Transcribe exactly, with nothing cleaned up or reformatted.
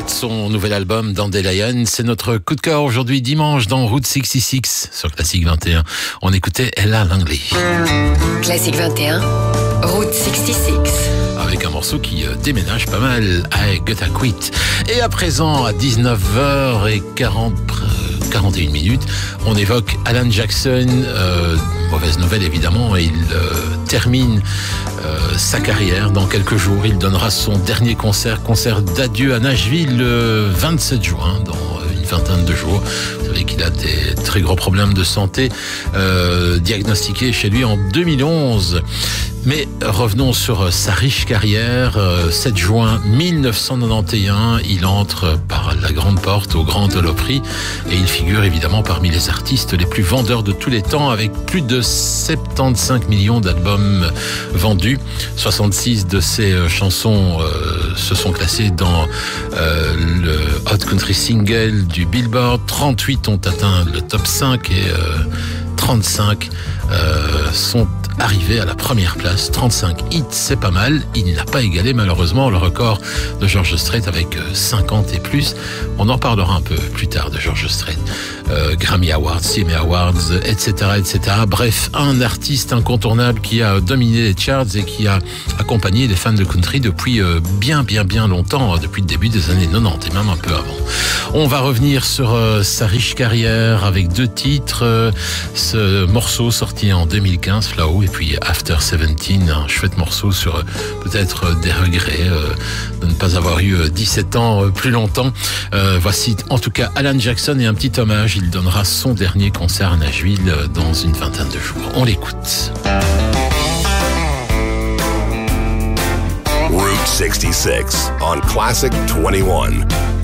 fête son nouvel album Dandelion. C'est notre coup de cœur aujourd'hui dimanche dans Route soixante-six sur Classique vingt et un. On écoutait Ella Langley. Classique vingt et un, Route soixante-six. Avec un morceau qui euh, déménage pas mal, I Gotta Quit. Et à présent, à dix-neuf heures quarante, quarante et une minutes, on évoque Alan Jackson. Euh, mauvaise nouvelle évidemment, il euh, termine euh, sa carrière dans quelques jours. Il donnera son dernier concert, concert d'adieu à Nashville le vingt-sept juin, dans une vingtaine de jours. Vous savez qu'il a des très gros problèmes de santé euh, diagnostiqués chez lui en deux mille onze. Mais revenons sur sa riche carrière. sept juin mille neuf cent quatre-vingt-onze, il entre par la grande porte au Grand Ole Opry et il figure évidemment parmi les artistes les plus vendeurs de tous les temps avec plus de soixante-quinze millions d'albums vendus. soixante-six de ses chansons euh, se sont classées dans euh, le Hot Country Single du Billboard. trente-huit ont atteint le top cinq et euh, trente-cinq euh, sont arrivé à la première place. Trente-cinq hits, c'est pas mal. Il n'a pas égalé malheureusement le record de George Strait avec cinquante et plus. On en parlera un peu plus tard de George Strait. Euh, Grammy Awards, C M A Awards, et cetera, et cetera. Bref, un artiste incontournable qui a dominé les charts et qui a accompagné les fans de country depuis euh, bien, bien, bien longtemps, depuis le début des années quatre-vingt-dix et même un peu avant. On va revenir sur euh, sa riche carrière avec deux titres. Euh, ce morceau sorti en deux mille quinze, Flow, et puis After dix-sept, un chouette morceau sur euh, peut-être euh, des regrets euh, de ne pas avoir eu euh, dix-sept ans euh, plus longtemps. Euh, voici en tout cas Alan Jackson et un petit hommage. Il donnera son dernier concert à Nashville euh, dans une vingtaine de jours. On l'écoute. Route soixante-six on Classic vingt et un.